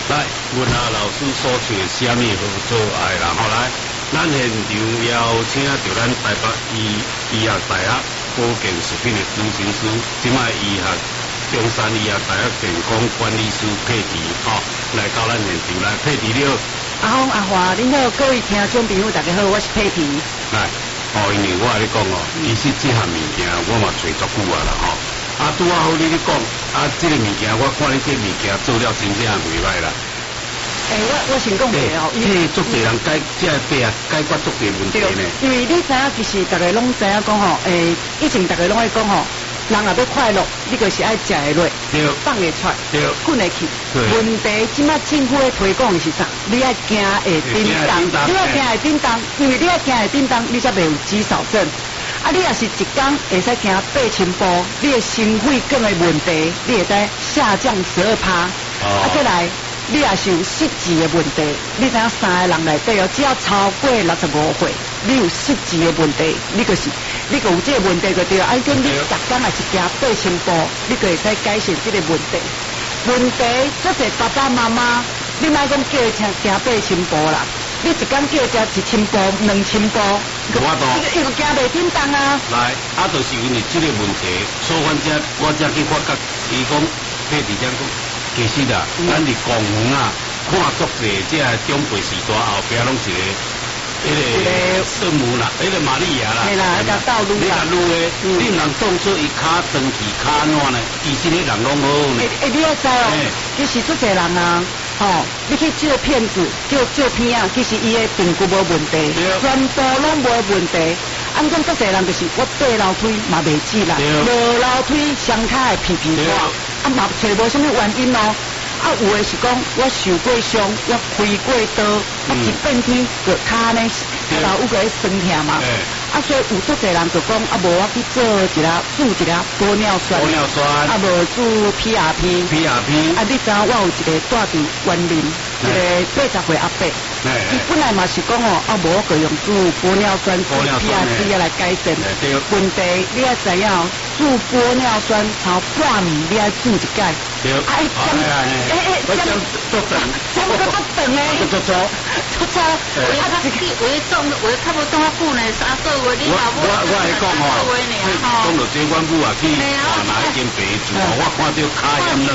来，问下老师所找虾米合作爱啦，后来咱现场邀请到咱台北医学大学保健食品的咨询师，即卖医学中山医学大学健康管理师佩迪，来到咱现场来，佩迪你好。 阿峰阿华，恁好，各位听众朋友大家好，我是佩迪。 来，因为我跟你讲其实这项物件我嘛找足久啊啦拄啊好你讲，这个物件我看你这物件做了真正袂歹啦。 我先讲一下因为足侪人这病解决足侪问题呢。 因为你知影，其实大家拢知影讲以前大家拢会讲人若要快乐，你就是爱食会落，放会出，困会去。问题即摆政府的推广是啥？你爱行会叮当，你爱行会叮当，因为你爱行会叮当，你才袂有肌少症。你也是一天会使行8000步，你的心肺管的问题，你会使下降12%。再来，你也是有失智的问题。你知影3个人内底只要超过65岁，你有失智的问题，你有这个问题就对。跟你10天也是行8000步，你就会使改善这个问题。问题这些爸爸妈妈，你莫讲叫伊行8000步啦。你一天叫伊行1000步、2000步，伊就行袂叮当啊！ 来，就是因为这个问题，所以我才去发觉，伊讲佩迪讲，其实咱伫公园看足侪这长辈时代后边拢是个圣母啦，玛利亚啦， 系啦，条道路啦， 你人当作伊骹长去骹软呢，其实你人拢好呢。 你要知其实这些人你去照片子、照片其实伊的评估无问题，全部拢无问题。讲这些人就是我爬楼梯嘛袂止啦，落楼梯双脚会皮皮拖，嘛找无什么原因咯。有的是讲我受过伤，我开过刀，我一变天个骹呢，老有个酸痛嘛。所以有足侪人就讲无我去做注一个玻尿酸，无注 PRP。你知影我有一个住伫园林，一个80岁阿伯，伊本来嘛是讲无我就用注玻尿酸、注 PRP 来改善。问题你要知影注玻尿酸头半年你要注一届。 我讲做等， 怎么个做等呢？做我差不多久呢？3个月，你老母我来讲讲到这阮母去哪一间白住我看到脚炎了，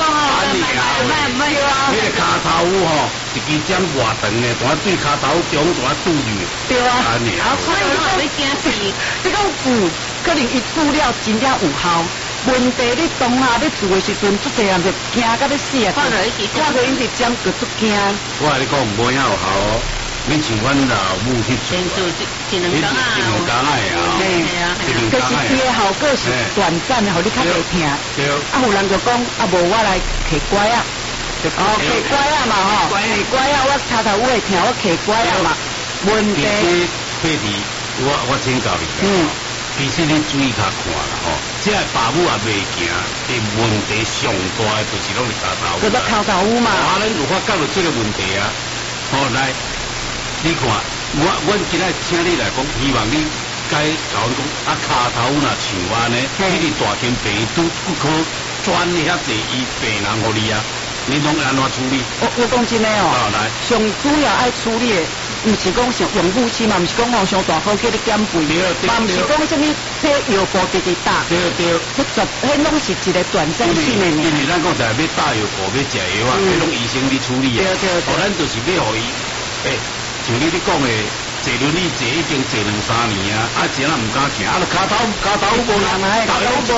那个脚头一支针偌长的，从对脚头中从拄住。 对啊，所以我要惊死，这种治可能伊治了真正有效。问题你当下要做的时阵，足侪人就惊到要死啊！看到伊是针就足惊。 我跟你讲，无影有效你像阮老母去做， 一两工可是伊的效果是短暂的，互你较袂疼。有人就讲无我来揢拐啊，揢拐啊嘛揢拐啊，我头有会疼，我揢拐啊嘛。问题， 佩迪，我请教你。其实你注意下看啦这爸母也袂行的问题上大的就是拢是脚头乌。 就是脚头乌嘛。 咱有发觉到这个问题来，你看，阮今仔请你来讲，希望你甲阮讲脚头若像我呢，你大间病都不可转遐济医病人互你你拢安怎处理？ 我讲真的来，上主要爱处理的。毋是讲上用武器嘛，毋是讲上大号叫你减肥，嘛毋是讲什么这药布直直打，迄拢是一个短暂性的。 因为咱讲就系要打药布，要食药迄种医生去处理咱就是要互伊，像你讲的，坐轮椅坐已经坐2-3年坐咱毋敢行，脚头无人，